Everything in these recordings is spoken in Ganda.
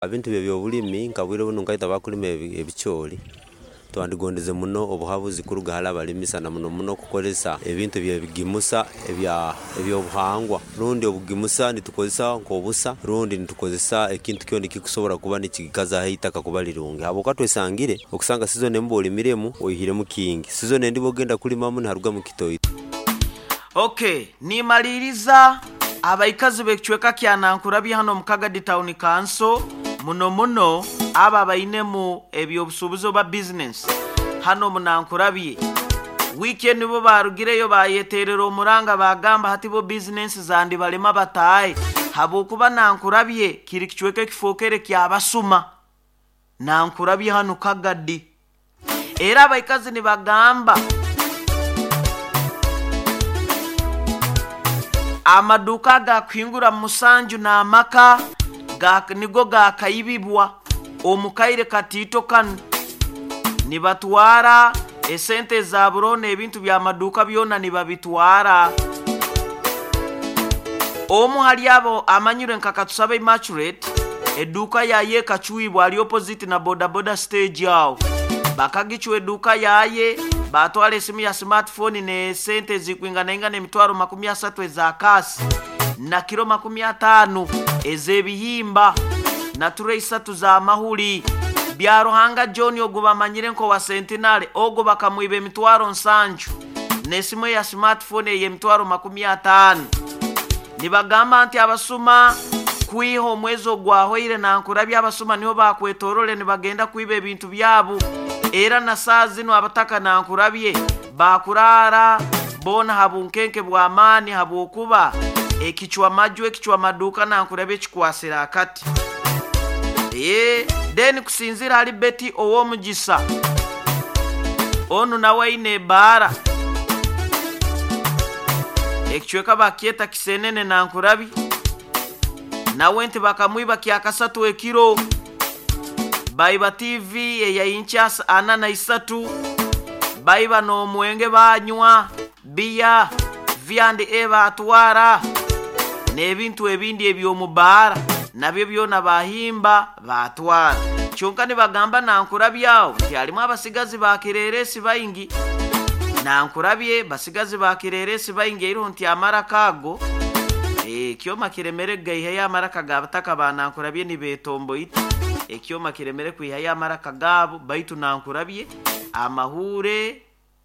Abintu by'obulimi nkabwire buno nkaita bakulima ebicholi twandigondeze muno obuhabuzi kuruga hala balimisana muno kukolesa ebintu byebigimusa ebyobuhangwa rundi obugimusa nitukozesa nkobusa rundi nitukozesa ekintu kyoni kikusobora kuba nikikaza hitaka kuba lirungi abo katwesangire okusanga season emboli miremu oyihire mu king season ndi bogenda kulima mu haruga mu kitoyi. Okay, ni maliriza abaikazi bekichweka kyanankurabye hano mu Kagadi Town Council muno aba bayinemu ebyobusubuzo ba business hano munankurabye weekend bo barugireyo bayeterero omuranga bagamba hati bo business zandi balema bataye habo kuba nankurabye kiri kichweke kifokere kyabasuma nankurabye hano Kagadi era abaikazi ni bagamba amaduka gakwingura musanju na amaka nigo gakayibibwa omukaire katito kan nibatwara esente za burone ebintu bya maduka byona nibabitwara hali abo amanyure nkakatusabe immaculate eduka yaye kachuibwa ali opposite na boda stage yao bakagichwe eduka yaye batwala esimu ya smartphone ne sente zikwingana ingana emitwaro 30 za kasi na kilo 50 ezebihimba na ture 3 za mahuli bya Ruhanga John oguba manyire nko wa Centenary ogo bakamwibe emitwaro 7 nesimu ya smartphone ye emitwaro 50 nibagamba anti abasuma kwiho mwezo gwahoire nankurabye abasuma niho bakwetorole nibagenda kwiba ebintu byabo era na saa zino abataka nankurabye bakurara bona habunkenke bwamani habokuba ekichwa majwe ekichwa maduka nankurabye kikwasira akati then kusinzira ali beti owo mugisa onu nawe ine bara ekichweka bakieta kisenene nankurabye nawe nti bakamwiba kyakasatu ekiro baiba TV ya inchas anana isatu baiba no mwenge banywa biya vyandi eva atwara nebintu ebindi ebyomubara nabyo byona bahimba batwara kyonka ne bagamba nankurabyawo kyalimu abasigazi bakireresi bayingi nankurabye basigazi bakireresi bayingi ero nti amara kago kyoma kiremere gaihe ya maraka gabataka banankurabye ni betombo iti ekyoma kiremere kwiha ya maraka gabo baitu nankurabye amahure.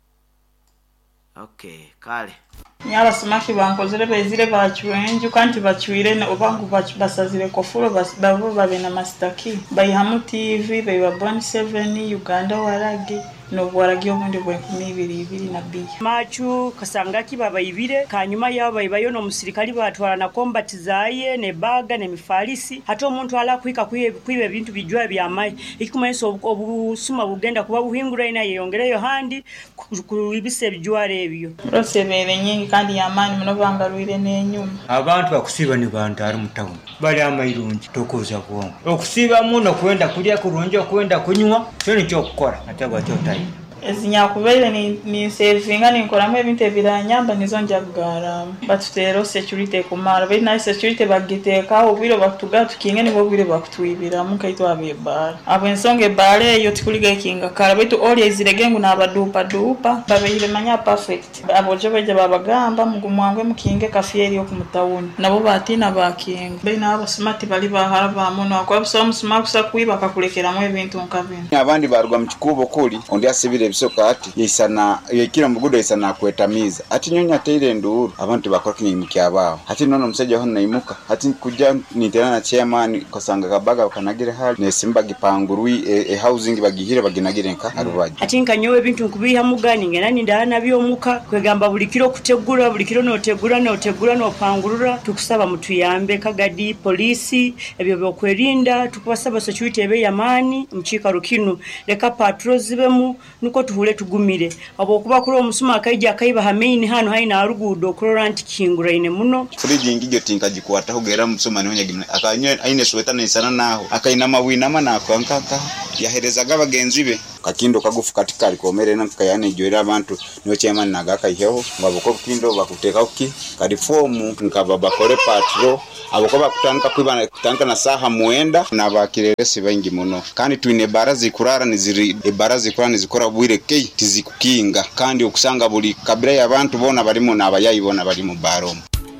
Okay kale nyaba smashi bankozere bezire bacywenju kandi bacywire obangu basazire kofuro babo babe na mastaki bayihamu TV bayiba Bon 7 Uganda waragi no bwaragi obundi bwe 2022 na biya machu kasanga kibaba ibire kanyuma yabo bayibayo no musirikali batwara na combat zaye ne baga ne mifalisi hato omuntu ala kuika kwibe bintu bijwa bya mai ikumayiso obusuma bugenda kuba buhingura ina yongereyo handi kubise bijware ebyo rosebere nyingi kandi yamani muno bangaruire n'enyuma abantu bakusiba ni bantu ari mutamu bali amayirungi tokoza bwongo okusiba muno kwenda kulya kurungi kwenda kunywa cyo nicyo gukora atagwa cyo tayi ezinya kubere ni savinga ni nkoramo ebintu ebiranyamba nizo njagara batutero security kumara be na security bagiteka obiro batuga tukinge ni bobire bakutwibira mukaito abebara abo ensonge bare yo tikuliga kinga kara betu oli eziregengu na abadupa babeyire manya perfect abo jobeje babagamba mugumwangwe mukinge kafieri yo kumutawuni nabo batina bakinga be na abo smart bali baharaba muno akwabso smart sakwiba kakulekeramo ebintu nkabintu abandi barwa mu kikubo kuli ondi asibire bisoka ati yisana yekira mugudo yisana kwetamiza ati nyonya teire nduru abantu bakora kinyi kyabao ati nono museje ho naimuka ati kujya nitera na chairman kosanga kabaga kanagire hali nesimba gipangurui housing bagihire baginagire nka arubaje ati nkanyowe bintu nkubiha mugani ngena ndana byomuka kwegamba bulikiro kutegura bulikiro notegura no pangurura tukusaba mutuyambe Kagadi police ebyo byokwerinda tukubasaba security ebe yamani mchika rukinu leka patrols zibemu nuko tuhule tugumire abo kuba kuri omusuma akaija akaiba hamain hano haina arugudo kurorant kinguraine muno fridge ngijyo tinka jikwata hogera musuma niho nyagimwe akanye aine sweta ne sana naho akaina mawina mana akankaka yaherezaga bagenzi be kakindo kagufu katika alikomere na kayane joira abantu niyo chairman nagaka iheho ngaboko kindo bakuteka uki kadi form nkaba bakore patro aboko bakutanka kwibana kutanka na saha muenda na bakireresi baingi muno kandi twine barazi kurara niziri barazi kurara nizikora bwire kei tizikukinga kandi okusanga buli kabira y'abantu bona barimo nabayayibona bali mu baromo.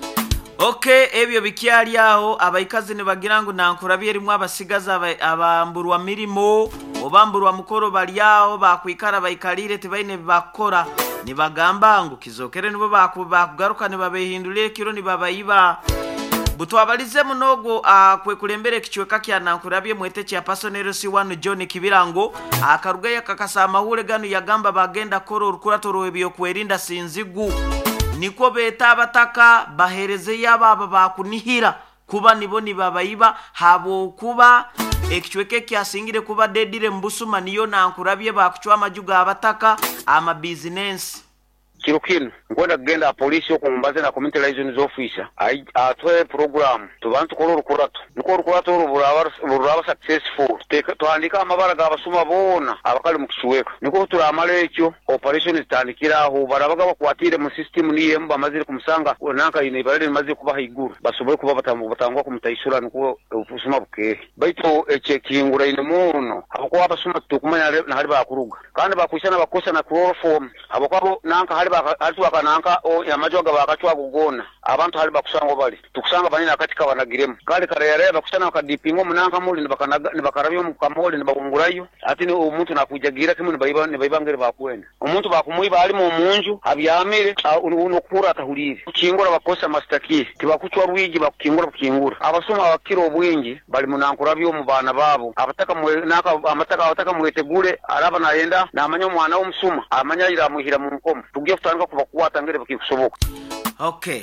Okay, ebyo bikyali aho abayikazi ne bagirangu nankurabye erimu abasigaza abamburwa mirimo obamburwa mukoro bali aho bakwikara bayikalire tebaine bakora ne bagamba ngo kizokere nibo bakugaruka ne babehindule kiro ni babayiba butwabalize munogo kwe kulembere kichweka kya nankurabye mwete kya personero C1 John Kibirango akaruga yakakasa amahule gano yagamba bagenda koro rukuratoro ebyo kwerinda sinzigu niko beta abataka bahereze yababa bakunihira kuba nibo ni babayiba habo kuba ekichweke kyasingire kuba dedire mbusuma niyo nankurabye bakuchwa amajuga abataka ama business kirukino ngoda genda polisi okumbaze na community liaison officer atwe program tubantu koloro kurato niko rukurato rubura successful tuandika amabara gabasuma bona abakali mukishweka niko turamale ekyo operation zitandikira aho barabaga bakwatire mu system niye mbamazire kumusanga nanka ine barere maze kuba haiguru basoboye kuba batangwa kumutayisura niko ubusuma buke baito echekingura ine muno abako abasuma tukumanya na hali bakuruga kandi bakwishana bakosa na chloroform abako nanka hali atuwaka nanka yamajoga bakachwa kugona abantu hali bakusanga bali tukusanga banina akatika banagiremu kale kareyare bakusana bakadipingo munanka muli nibakarabyo mukamoli nibakungurayo ati ni umuntu nakujagira kimu nibayibangere bakwenda umuntu bakumuiba ali mu munju abyamire unokura atahulire kingura bakosa mastaki tibakuchwa rwigi bakingura abasoma abakiro obwingi bali munankurabyo mu bana babo abataka abataka mwetegure araba naenda namanya mwana w'umusuma amanya iramuhira mu nkomo tugiye kutanga kubakuwata ngere bakikusoboka. Okay.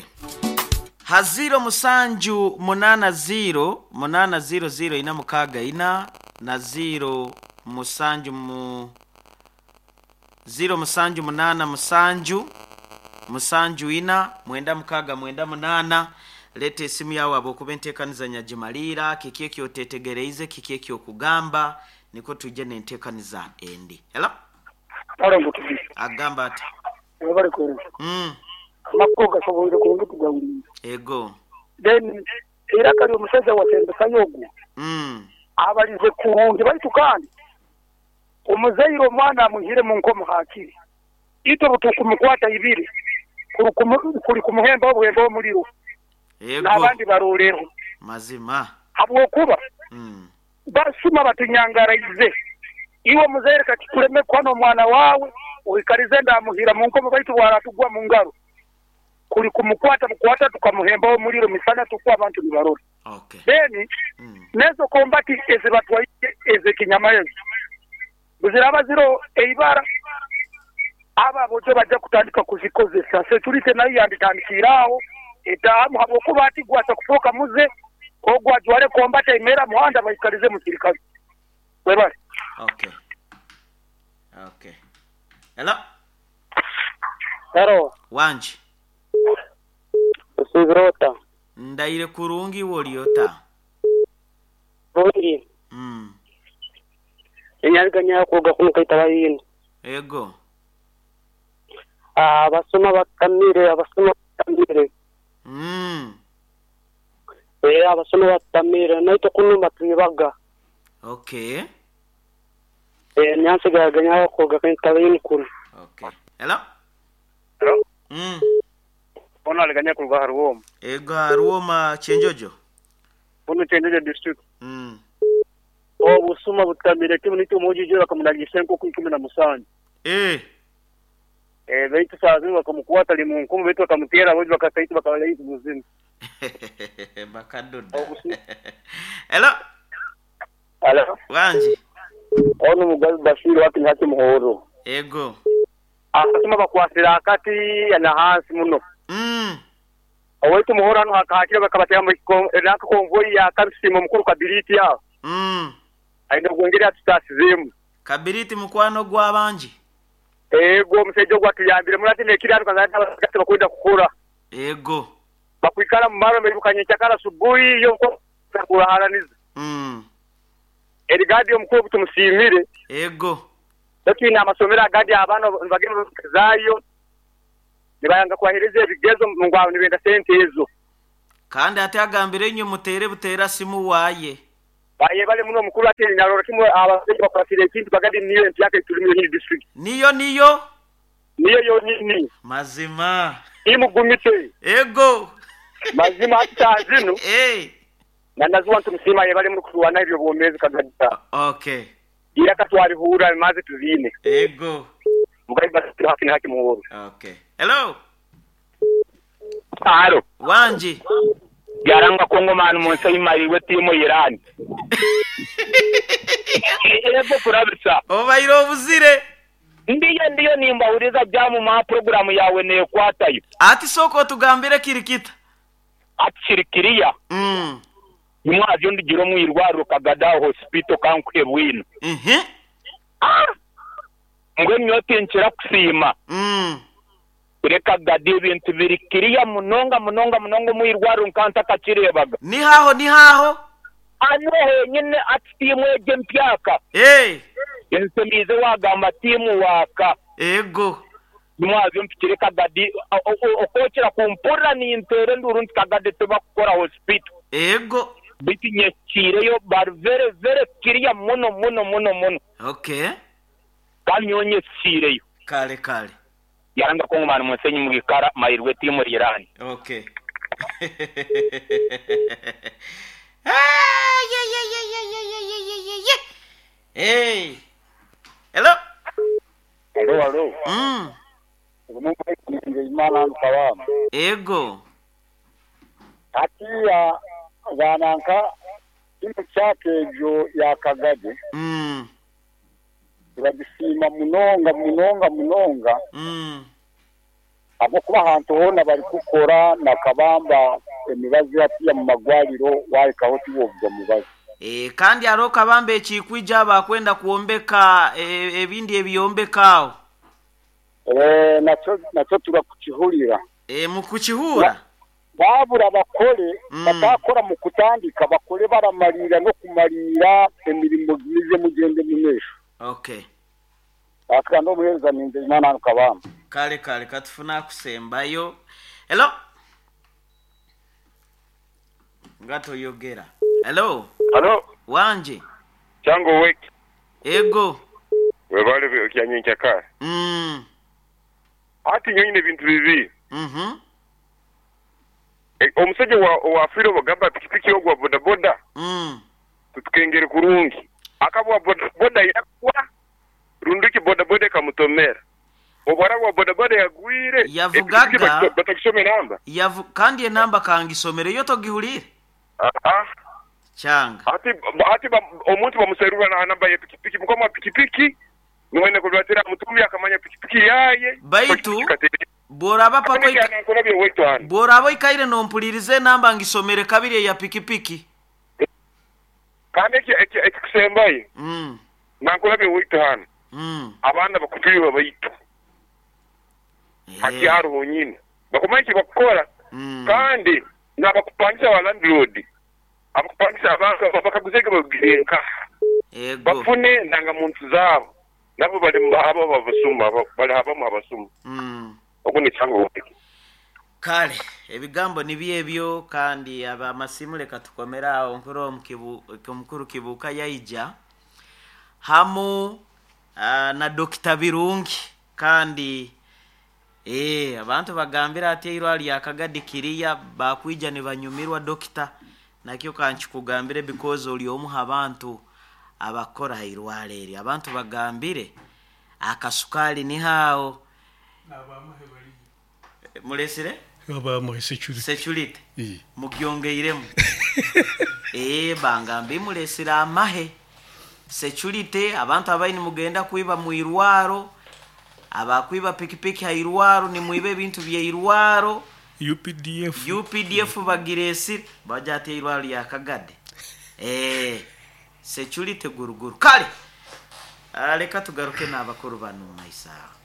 Haziro musanju munana 0 ina mukaga ina na 0 musanju mu 0 musanju munana musanju ina mwenda mukaga mwenda munana lete simu yawe abokubentekaniza nyajimalira kikie kyo tetegereize kikie kyo kugamba niko tuje nentekaniza endi. Hello? Agamba ati bari ko makoga soboye ko kugawuri ego then era kari umusaza wa Sembe Kayogo abalize kurungi bari tukandi umuzairo mwana muhire mu nkomo hakiri ito butukumukwata ibiri kuri kumuhemba obuhemba omuliro ego nabandi barorero mazima habwo kuba basuma batunyangarayize iwo muzaire kati kureme kwano mwana wawe uikarize ndamuhira mu nkomo baitu waratugwa mu ngaro kuri kumukwata tukamuhemba omuliro misana tukwa abantu nibarora. Okay. Then nezo kombati eze batwa eze kinyama yezo buziraba ziro eibara aba boje baje kutandika kuzikozesa security nayo yandikandikiraho etamu habo kubati gwata kufoka muze ogwajware kombata imera muhanda bayikarize mu kirikazi webare. Okay. Hello wanji usigrota ndaire kurungi woliota bongi enyariganya koga kuno kaitaba yini ego abasoma batamire abasoma batamire naito kuno matubaga. Okay. Nyanse ganya koga kaitaba yini kuno. Okay. Hello? Bona aliganya kulwa Haruoma. Ego Haruoma Chenjojo. Bunu Chenjojo district. Busuma butamire kimuniti umujijura kamunagisenko ku 17. Baitu sazi bakamukwata limunkumu betu bakamutera abo bakataiti bakabalayiza muzima. Bakadoda. Hello? Wanji. Ono mugazi Bashir wati hati muhoro. Ego. Asuma bakwasira akati yana hansi muno. Awaitu muhora no hakakira bakabatera mu ranka konvoyi ya kabisimo mukuru kabiriti ya. Aina gwengera tutasizimu. Kabiriti mukwano gw'abanji. Ego musejo gwatuyambire murati nekiri ari kazata bakati bakwenda kukura. Ego. Bakwikara mu maro merukanye cyakara subuhi yo ko kurahara niza. Erigadi yo mukuru tumusimire. Ego. Lakini amasomero agadi abana bagenda zayo nibayanga kwahereza ebigezo ngwaho nibenda sente ezo kandi ate agambire nyo mutere butera simu waye baye bale muno mukuru ate nyaroro kimwe abaseje bakwasire ikintu bagadi niyo mpyaka tulimiyo ni district niyo yo nini mazima imugumite ego mazima atazino na nazuwa ntumsima ye bale muri kuwana ibyo bomezi kagada okay ira katwari hura maze tuzine ego mugaye basi haki muhoro okay hello Wanji yaranga kongo manu monsa imariwe timo Iran ebo kurabisa obayiro buzire ndiyo nimba uriza byamu ma program yawe ne kwatayo ati soko tugambire kirikita ati kirikiriya nimwaje ndigiro mu irwaro kagada hospital kankwe bwino ngwe nyote nchira kusima reka gadi ibintu birikiriya munonga mu irwaro nkanta kakirebaga ni haho ano nyine atimweje mpyaka ensemize wagamba timu waka ego nimwaje mpikireka gadi okokera kumpura ni intere nduru ntikagade tuba gukora hospital ego bitinyekireyo bar very kiriya muno okay kanyonye sireyo kale yaranga kongo manu musenyi mugikara mairwe timu Iran okay hey hello Imana nkawama ego atiya bananka kino cyakejo yakagade turabisima munonga abo kuba ahantu hona bari gukora nakabamba emibazi atiya mu magwariro wari kahoti wovuga mubazi kandi aro kabambe chikwija bakwenda kuombeka ebindi ebyombekao nacho turakukihurira mukukihura babura bakore batakora mu kutandika bakore baramarira no kumarira emirimo mize mugende munesho okay akando muheza ninze Imana nkabamba kale katufuna kusembayo hello ngato yogera hello wanje chango weki ego webale kyanyinja ka ati nyine bintu bibi omusajja wa firo bagamba pikipiki ogwa bodaboda tutukengere kurungi akabwa bodaboda yakwa runduki bodaboda kamutomera obara wa bodaboda yagwire yavugaga batakisome namba kandi enamba kangisomere yo togihulire changa ati omuntu bamuserura na namba ya pikipiki mukoma pikipiki mwene kulwatira mutumi akamanya pikipiki yaye baitu boraba pako borabo ikaire nompulirize namba ngisomere kabiri ya pikipiki kandi ekikusembaye nankulabye wito hano abana bakupiriwe bayitu ati haro nyine bakomanyi bakora kandi nabakupangisha wa landlord abakupangisha abantu bakaguzeka bagirenka bafune ndanga muntu zabo nabo bali abo babasuma bali habamo abasuma okuni chango kale ebigambo nibyebyo kandi aba masimule katukomera aho nkuru mukuru kibuka yaija hamu na Dr. Birungi kandi abantu bagambira ati irwali yakagadi kiriya bakwija ne banyumirwa Dr. nakyo kanchi kugambire because oli omuha abantu abakora irwali eri abantu bagambire akasukali ni hao mulesire abamu security mugyongeiremu bangambi mulesire amahe security abantu abaini mugenda kuiba mu irwaro abakwiba pikipiki hairwaro ni muibe ibintu bya irwaro UPDF bagiresi bajate irwaro ya kagade security guruguru kale reka tugaruke n'abakuru banu maisa